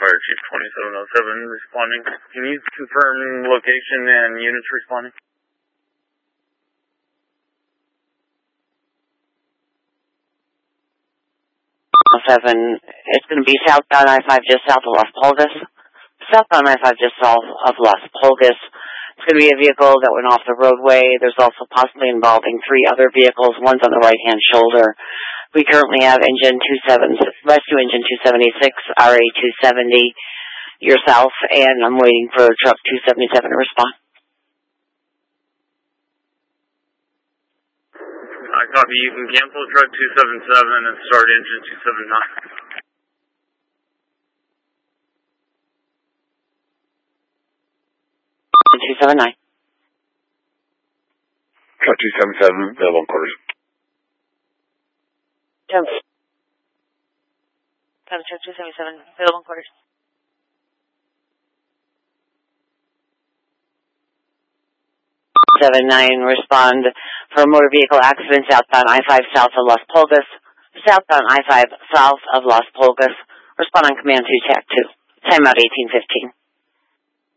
Fire Chief 2707 responding. Can you confirm location and units responding? 7. It's going to be southbound I-5 just south of Las Pulgas. Southbound I-5 just south of Las Pulgas. It's going to be a vehicle that went off the roadway. There's also possibly involving 3 other vehicles. One's on the right-hand shoulder. We currently have rescue engine 276, RA 270, yourself, and I'm waiting for truck 277 to respond. I copy. You can cancel truck 277 and start engine 279. 279. Truck 277, available in quarters. Truck 277, available in quarters. 79, respond for a motor vehicle accident southbound I-5 south of Las Pulgas. Southbound I-5 south of Las Pulgas. Respond on command to TAC 2. Timeout 1815.